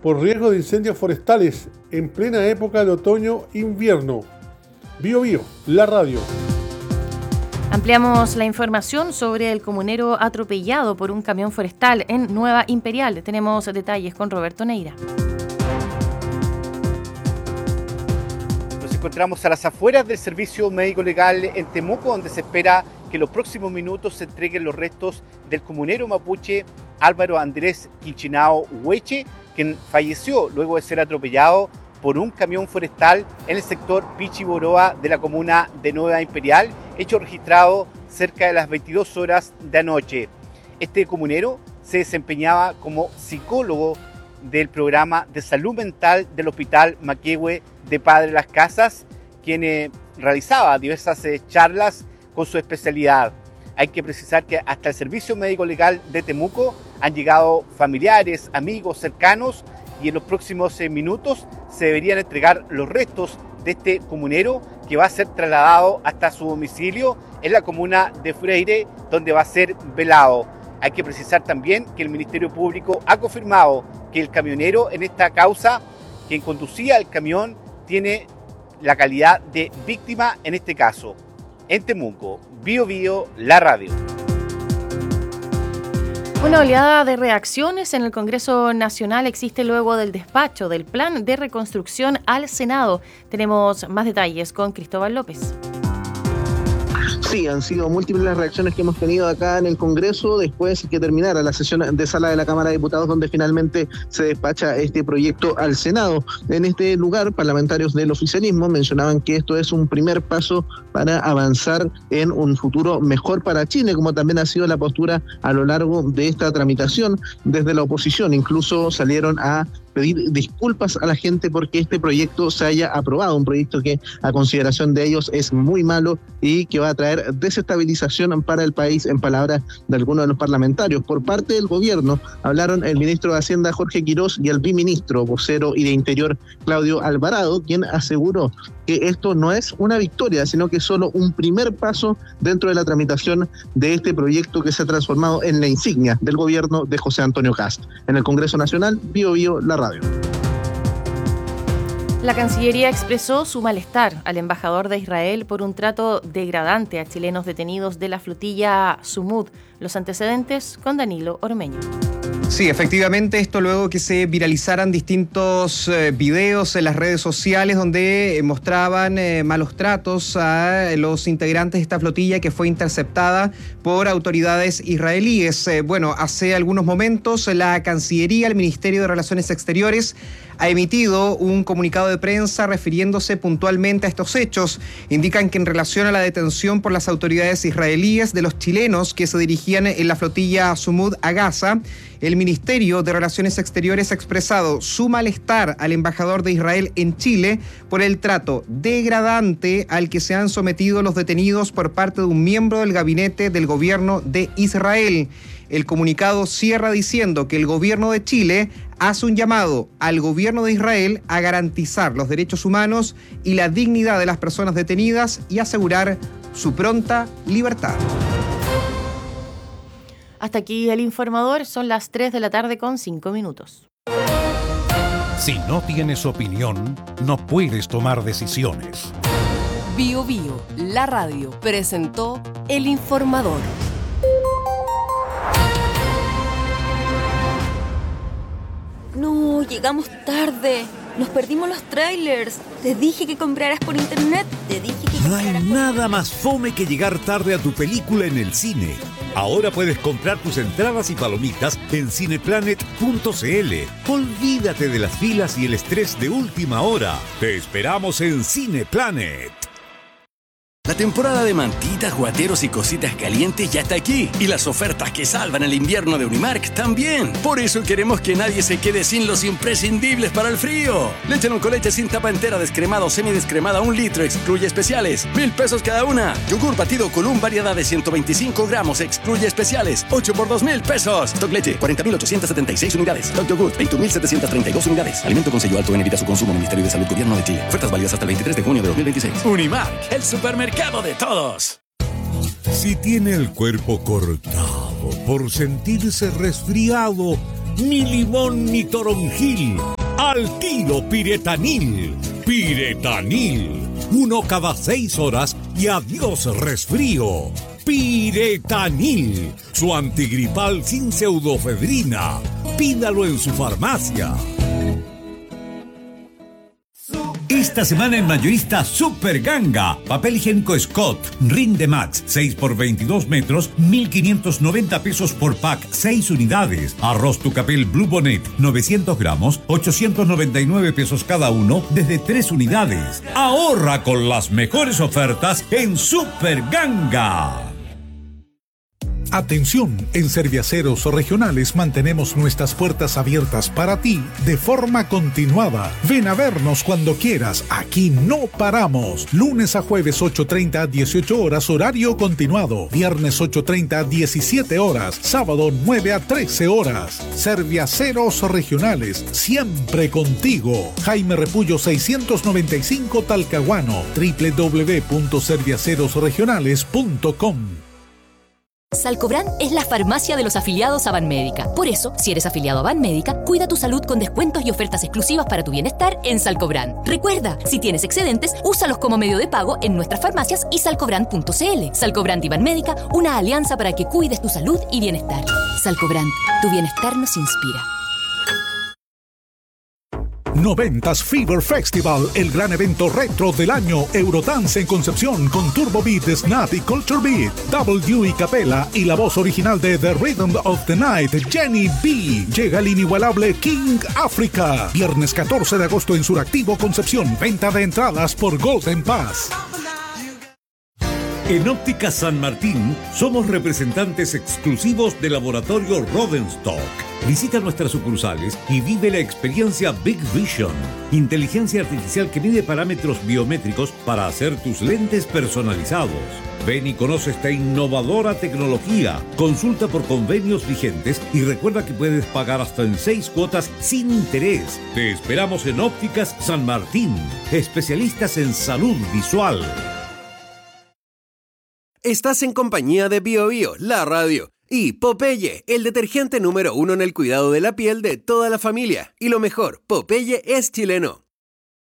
por riesgo de incendios forestales en plena época de otoño-invierno. Bío Bío, la radio. Ampliamos la información sobre el comunero atropellado por un camión forestal en Nueva Imperial. Tenemos detalles con Roberto Neira. Nos encontramos a las afueras del servicio médico legal en Temuco, donde se espera que en los próximos minutos se entreguen los restos del comunero mapuche Álvaro Andrés Quinchinao Hueche, quien falleció luego de ser atropellado por un camión forestal en el sector Pichiboroa de la comuna de Nueva Imperial, hecho registrado cerca de las 22 horas de anoche. Este comunero se desempeñaba como psicólogo del programa de salud mental del Hospital Maquehue de Padre Las Casas, quien realizaba diversas charlas con su especialidad. Hay que precisar que hasta el Servicio Médico Legal de Temuco han llegado familiares, amigos, cercanos, y en los próximos minutos se deberían entregar los restos de este comunero, que va a ser trasladado hasta su domicilio en la comuna de Freire, donde va a ser velado. Hay que precisar también que el Ministerio Público ha confirmado que el camionero en esta causa, quien conducía el camión, tiene la calidad de víctima en este caso. En Temuco, Bío Bío, la radio. Una oleada de reacciones en el Congreso Nacional existe luego del despacho del Plan de Reconstrucción al Senado. Tenemos más detalles con Cristóbal López. Sí, han sido múltiples las reacciones que hemos tenido acá en el Congreso después que terminara la sesión de sala de la Cámara de Diputados, donde finalmente se despacha este proyecto al Senado. En este lugar, parlamentarios del oficialismo mencionaban que esto es un primer paso para avanzar en un futuro mejor para Chile, como también ha sido la postura a lo largo de esta tramitación. Desde la oposición incluso salieron a pedir disculpas a la gente porque este proyecto se haya aprobado, un proyecto que a consideración de ellos es muy malo y que va a traer desestabilización para el país, en palabras de algunos de los parlamentarios. Por parte del gobierno hablaron el ministro de Hacienda Jorge Quirós y el viceministro, vocero y de Interior Claudio Alvarado, quien aseguró que esto no es una victoria, sino que es solo un primer paso dentro de la tramitación de este proyecto que se ha transformado en la insignia del gobierno de José Antonio Kast. En el Congreso Nacional, Bío Bío, la radio. La Cancillería expresó su malestar al embajador de Israel por un trato degradante a chilenos detenidos de la flotilla Sumud. Los antecedentes con Danilo Ormeño. Sí, efectivamente, esto luego que se viralizaran distintos videos en las redes sociales donde mostraban malos tratos a los integrantes de esta flotilla que fue interceptada por autoridades israelíes. Hace algunos momentos la Cancillería, el Ministerio de Relaciones Exteriores, ha emitido un comunicado de prensa refiriéndose puntualmente a estos hechos. Indican que en relación a la detención por las autoridades israelíes de los chilenos que se dirigían en la flotilla Sumud a Gaza, el Ministerio de Relaciones Exteriores ha expresado su malestar al embajador de Israel en Chile por el trato degradante al que se han sometido los detenidos por parte de un miembro del gabinete del gobierno de Israel. El comunicado cierra diciendo que el gobierno de Chile hace un llamado al gobierno de Israel a garantizar los derechos humanos y la dignidad de las personas detenidas y asegurar su pronta libertad. Hasta aquí el informador, son las 3 de la tarde con 5 minutos. Si no tienes opinión, no puedes tomar decisiones. Bío Bío, la radio, presentó El Informador. No, llegamos tarde. Nos perdimos los trailers. Te dije que compraras por internet. No hay nada más fome que llegar tarde a tu película en el cine. Ahora puedes comprar tus entradas y palomitas en cineplanet.cl. Olvídate de las filas y el estrés de última hora. Te esperamos en Cineplanet. La temporada de mantitas, guateros y cositas calientes ya está aquí. Y las ofertas que salvan el invierno de Unimark también. Por eso queremos que nadie se quede sin los imprescindibles para el frío. Leche Noncoleche sin tapa entera, descremada o semidescremada, 1 litro, excluye especiales. 1,000 pesos cada una. Yogur batido Column, variedad de 125 gramos, excluye especiales. 8 por 2,000 pesos. Stock Leche, 40.876 unidades. Stock Yogur, 21.732 unidades. Alimento con sello alto en evita su consumo. Ministerio de Salud, Gobierno de Chile. Ofertas válidas hasta el 23 de junio de 2026. Unimark, el supermercado de todos. Si tiene el cuerpo cortado por sentirse resfriado, ni limón ni toronjil. Al tiro Piretanil. Piretanil. 1 cada 6 horas y adiós resfrío. Piretanil. Su antigripal sin pseudofedrina. Pídalo en su farmacia. Esta semana en Mayorista Super Ganga. Papel higiénico Scott, Rinde Max, 6 por 22 metros, 1.590 pesos por pack, 6 unidades. Arroz Tucapel Blue Bonnet, 900 gramos, 899 pesos cada uno, desde 3 unidades. Ahorra con las mejores ofertas en Super Ganga. Atención, en Serviaceros Regionales mantenemos nuestras puertas abiertas para ti de forma continuada. Ven a vernos cuando quieras, aquí no paramos. Lunes a jueves 8:30 a 18 horas, horario continuado. Viernes 8:30 a 17 horas, sábado 9 a 13 horas. Serviaceros Regionales, siempre contigo. Jaime Repullo 695 Talcahuano, www.serviacerosregionales.com. Salcobran es la farmacia de los afiliados a Banmédica. Por eso, si eres afiliado a Banmédica, cuida tu salud con descuentos y ofertas exclusivas para tu bienestar en Salcobran. Recuerda, si tienes excedentes, úsalos como medio de pago en nuestras farmacias y salcobran.cl. Salcobran y Banmédica, una alianza para que cuides tu salud y bienestar. Salcobran, tu bienestar nos inspira. 90s Fever Festival, el gran evento retro del año. Eurodance en Concepción con Turbo Beat, Snap y Culture Beat. W y Capella y la voz original de The Rhythm of the Night, Jenny B. Llega el inigualable King Africa. Viernes 14 de agosto en Suractivo, Concepción. Venta de entradas por Golden Pass. En Óptica San Martín somos representantes exclusivos de Laboratorio Rodenstock. Visita nuestras sucursales y vive la experiencia Big Vision, inteligencia artificial que mide parámetros biométricos para hacer tus lentes personalizados. Ven y conoce esta innovadora tecnología. Consulta por convenios vigentes y recuerda que puedes pagar hasta en 6 cuotas sin interés. Te esperamos en Ópticas San Martín, especialistas en salud visual. Estás en compañía de BioBio, la radio, y Popeye, el detergente número 1 en el cuidado de la piel de toda la familia. Y lo mejor, Popeye es chileno.